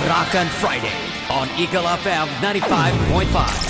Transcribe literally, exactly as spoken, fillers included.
Rock on Friday on Eagle F M ninety-five point five.